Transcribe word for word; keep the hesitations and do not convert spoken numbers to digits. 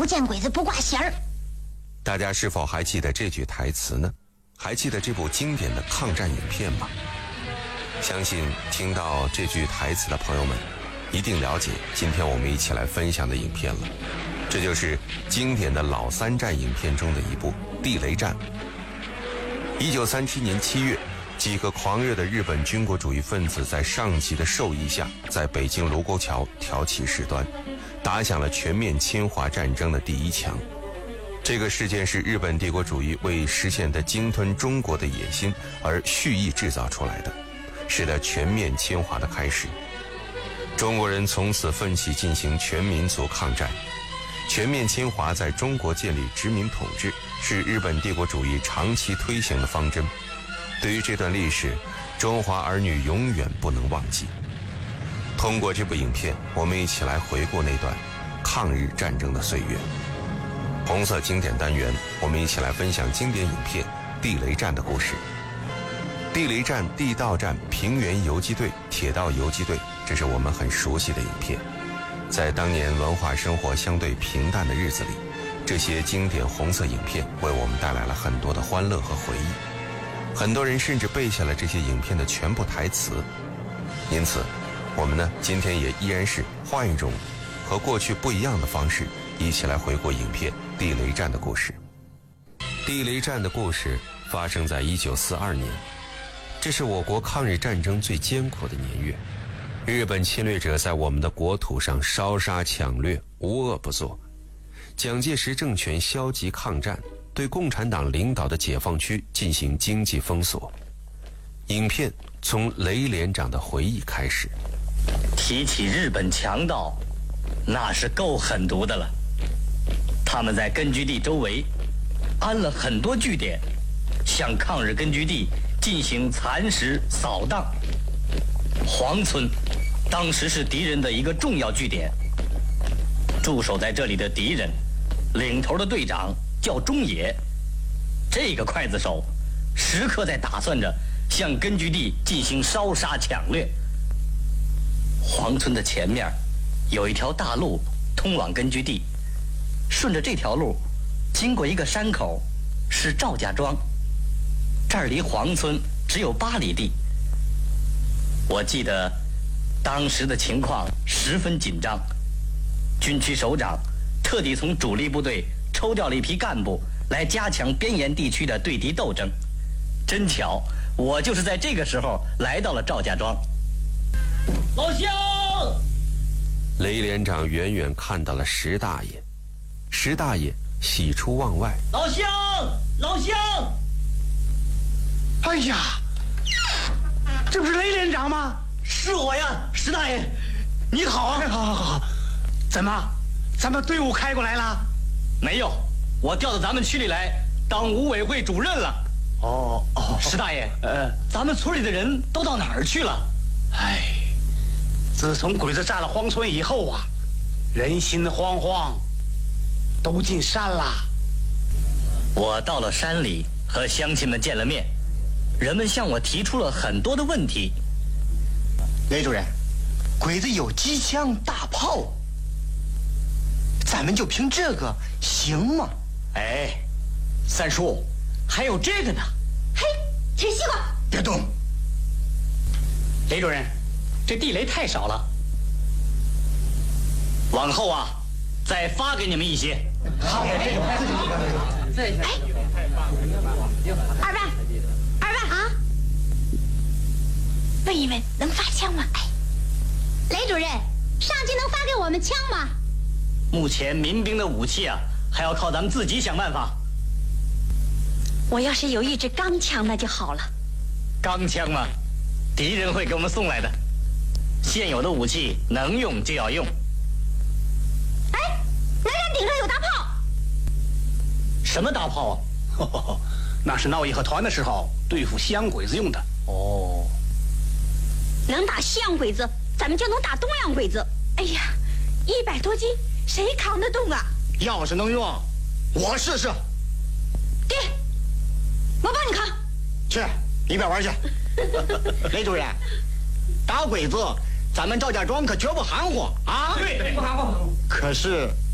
不见鬼子不挂弦儿。 大家是否还记得这句台词呢？还记得这部经典的抗战影片吗？相信听到这句台词的朋友们一定了解今天我们一起来分享的影片了。这就是经典的老三战影片中的一部《地雷战》。一九三七年七月，几个狂热的日本军国主义分子在上级的授意下，在北京卢沟桥挑起事端，打响了全面侵华战争的第一枪。这个事件是日本帝国主义为实现的鲸吞中国的野心而蓄意制造出来的，使得全面侵华的开始。中国人从此奋起进行全民族抗战。全面侵华在中国建立殖民统治，是日本帝国主义长期推行的方针。对于这段历史，中华儿女永远不能忘记。通过这部影片，我们一起来回顾那段抗日战争的岁月。红色经典单元，我们一起来分享经典影片《地雷战》的故事。地雷战、地道战、平原游击队、铁道游击队，这是我们很熟悉的影片。在当年文化生活相对平淡的日子里，这些经典红色影片为我们带来了很多的欢乐和回忆。很多人甚至背下了这些影片的全部台词。因此，我们呢今天也依然是换一种和过去不一样的方式，一起来回顾影片《地雷战》的故事。地雷战的故事发生在一九四二年，这是我国抗日战争最艰苦的年月。日本侵略者在我们的国土上烧杀抢掠，无恶不作。蒋介石政权消极抗战，对共产党领导的解放区进行经济封锁。影片从雷连长的回忆开始。 提起日本强盗，那是够狠毒的了。他们在根据地周围安了很多据点，向抗日根据地进行蚕食扫荡。黄村当时是敌人的一个重要据点，驻守在这里的敌人领头的队长叫中野，这个刽子手时刻在打算着向根据地进行烧杀抢掠。黄村的前面有一条大路通往根据地，顺着这条路经过一个山口，是赵家庄，这儿离黄村只有八里地。我记得当时的情况十分紧张，军区首长特地从主力部队抽调了一批干部来加强边沿地区的对敌斗争。真巧，我就是在这个时候来到了赵家庄。老乡！ 雷连长远远看到了石大爷，石大爷喜出望外。 老乡，老乡！ 哎呀，这不是雷连长吗？ 是我呀，石大爷，你好啊！ 好好好，怎么，咱们队伍开过来了？ 没有，我调到咱们区里来当五委会主任了。 哦哦， 石大爷，呃，咱们村里的人都到哪儿去了？ 哎，自从鬼子占了荒村以后啊，人心惶惶，都进山了。 我到了山里，和乡亲们见了面，人们向我提出了很多的问题。 雷主任，鬼子有机枪大炮，咱们就凭这个行吗？ 哎，三叔，还有这个呢。 嘿，吃西瓜！ 别动。 雷主任，这地雷太少了， 往后啊，再发给你们一些。 好， 哎，二万，二万啊！问一问，能发枪吗？哎，雷主任，上级能发给我们枪吗？ 目前民兵的武器啊，还要靠咱们自己想办法。 我要是有一支钢枪，那就好了。 钢枪嘛，敌人会给我们送来的。现有的武器能用就要用。 哎，南山顶上有大炮。 什么大炮啊？ 那是闹义和团的时候对付西洋鬼子用的。 哦， 能打西洋鬼子，咱们就能打东洋鬼子。哎呀，一百多斤，谁扛得动啊？ 要是能用，我试试。 爹，我帮你扛。 去里边玩去。雷主任，打鬼子，咱们赵家庄可绝不含糊啊！ 对，不含糊。 可是